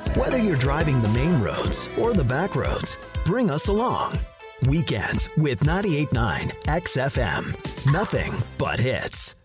Whether you're driving the main roads or the back roads, bring us along. Weekends with 98.9 XFM. Nothing but hits.